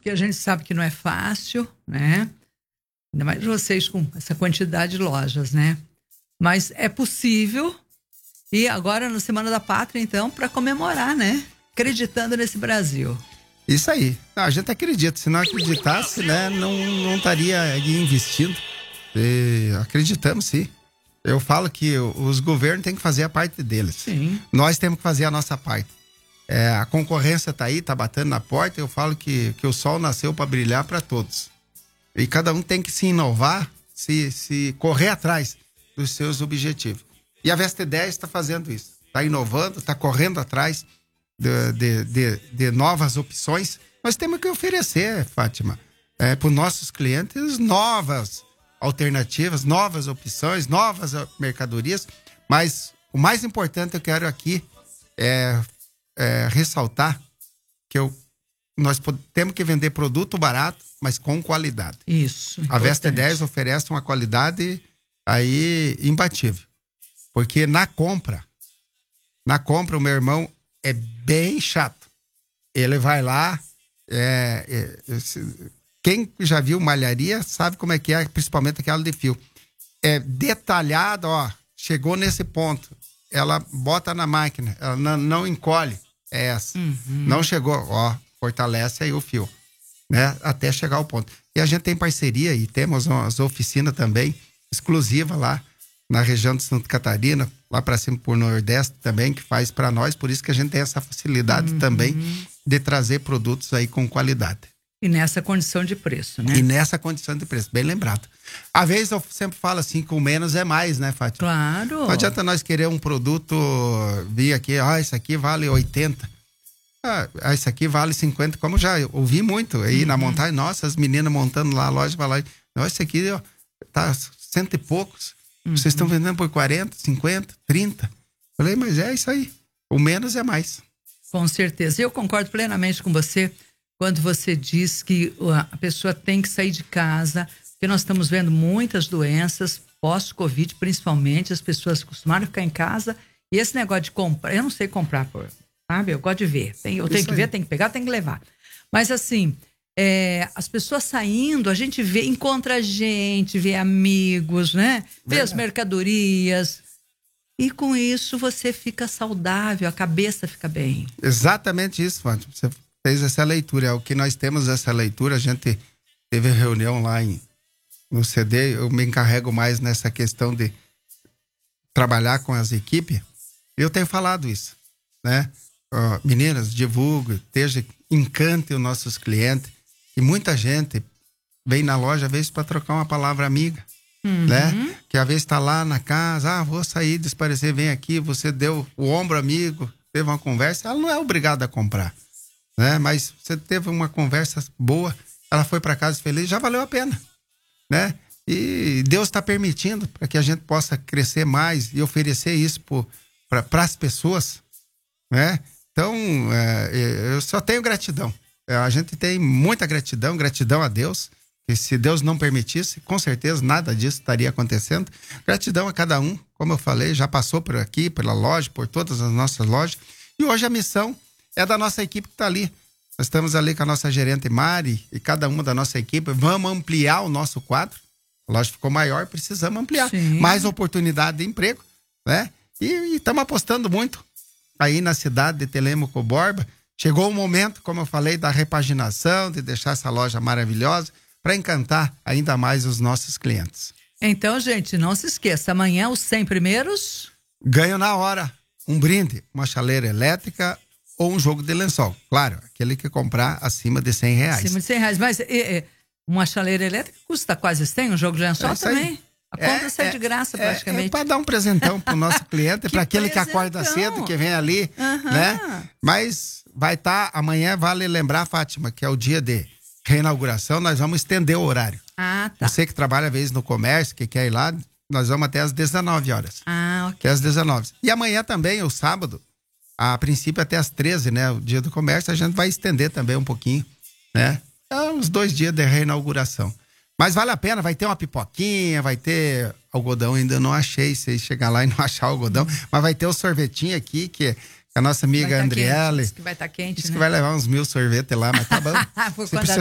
porque a gente sabe que não é fácil, né? Ainda mais vocês com essa quantidade de lojas, né? Mas é possível. E agora, na Semana da Pátria, então, para comemorar, né? Acreditando nesse Brasil. Isso aí. Não, a gente acredita. Se não acreditasse, né, não estaria aí investindo. Acreditamos, sim. Eu falo que os governos têm que fazer a parte deles. Sim. Nós temos que fazer a nossa parte. A concorrência tá aí, tá batendo na porta. Eu falo que o sol nasceu para brilhar para todos. E cada um tem que se inovar, se correr atrás dos seus objetivos. E a Veste 10 está fazendo isso. Está inovando, está correndo atrás de novas opções. Nós temos que oferecer, Fátima, para os nossos clientes novas alternativas, novas opções, novas mercadorias. Mas o mais importante eu quero aqui ressaltar que nós temos que vender produto barato, mas com qualidade. Isso. A Veste 10 oferece uma qualidade aí imbatível. Porque na compra o meu irmão é bem chato. Ele vai lá, quem já viu malharia sabe como é que é, principalmente aquela de fio. É detalhado, ó, chegou nesse ponto, ela bota na máquina, ela não encolhe, é essa. Não chegou, ó, fortalece aí o fio, né, até chegar ao ponto. E a gente tem parceria e temos umas oficinas também exclusivas lá na região de Santa Catarina, lá para cima por Nordeste também, que faz para nós, por isso que a gente tem essa facilidade também de trazer produtos aí com qualidade. E nessa condição de preço, né? E nessa condição de preço, bem lembrado. Às vezes eu sempre falo assim, com menos é mais, né, Fátima? Claro. Não adianta nós querer um produto, vir aqui, isso aqui vale 80. Isso aqui vale 50, como já ouvi muito aí na montagem. Nossa, as meninas montando lá a loja, falar, nossa, isso aqui ó, tá 100 e poucos. Vocês estão vendendo por 40, 50, 30. Falei, mas é isso aí. O menos é mais. Com certeza. Eu concordo plenamente com você quando você diz que a pessoa tem que sair de casa, porque nós estamos vendo muitas doenças, pós-Covid principalmente, as pessoas acostumaram a ficar em casa, e esse negócio de comprar, eu não sei comprar, sabe? Eu gosto de ver. Eu tenho que ver, tenho que pegar, tenho que levar. Mas assim, as pessoas saindo, a gente vê, encontra gente, vê amigos, né? Vê as mercadorias. E com isso você fica saudável, a cabeça fica bem. Exatamente isso, Fátima. Você fez essa leitura. É o que nós temos essa leitura. A gente teve reunião lá no CD. Eu me encarrego mais nessa questão de trabalhar com as equipes. Eu tenho falado isso, né? Meninas, divulgue, encante os nossos clientes. E muita gente vem na loja, às vezes, para trocar uma palavra amiga, né? Que às vezes está lá na casa, vou sair, desaparecer, vem aqui, você deu o ombro amigo, teve uma conversa, ela não é obrigada a comprar, né? Mas você teve uma conversa boa, ela foi para casa feliz, já valeu a pena, né? E Deus está permitindo para que a gente possa crescer mais e oferecer isso para as pessoas, né? Então, eu só tenho gratidão. A gente tem muita gratidão a Deus, que se Deus não permitisse, com certeza nada disso estaria acontecendo. Gratidão a cada um, como eu falei, já passou por aqui, pela loja, por todas as nossas lojas. E hoje a missão é da nossa equipe que está ali. Nós estamos ali com a nossa gerente Mari e cada uma da nossa equipe. Vamos ampliar o nosso quadro. A loja ficou maior, precisamos ampliar. Sim. Mais oportunidade de emprego, né? E estamos apostando muito aí na cidade de Telêmaco Borba. Chegou o momento, como eu falei, da repaginação, de deixar essa loja maravilhosa para encantar ainda mais os nossos clientes. Então, gente, não se esqueça, amanhã os 100 primeiros ganham na hora um brinde, uma chaleira elétrica ou um jogo de lençol. Claro, aquele que comprar acima de R$100. Acima de R$100, mas uma chaleira elétrica custa quase 100, um jogo de lençol também? A compra sai de graça praticamente. Para dar um presentão pro nosso cliente, para aquele que acorda cedo, que vem ali, né? Mas vai estar, amanhã vale lembrar, Fátima, que é o dia de reinauguração, nós vamos estender o horário. Ah, tá. Você que trabalha às vezes no comércio, que quer ir lá, nós vamos até às 19 horas. Ah, ok. Até às 19. E amanhã também, o sábado, a princípio até às 13, né? O dia do comércio, a gente vai estender também um pouquinho, né? Uns 2 dias de reinauguração. Mas vale a pena, vai ter uma pipoquinha, vai ter algodão, ainda não achei, se chegar lá e não achar algodão, mas vai ter o sorvetinho aqui, que a nossa amiga Andriele... Diz que vai estar quente, Diz né? que vai levar uns 1000 sorvetes lá, mas tá bom.